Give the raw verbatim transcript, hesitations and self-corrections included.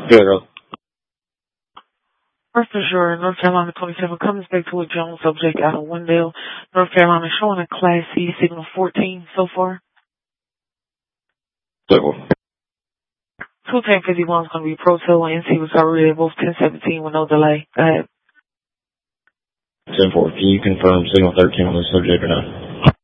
Good, girl. First Azure, North Carolina twenty-seven, comes back to a Jones subject out of Wendell, North Carolina, showing a Class C, signal fourteen so far. So, two ten fifty-one is going to be Pro Tail and N C was already at both ten seventeen with no delay. Go ahead. ten four, can you confirm signal thirteen on the subject or not?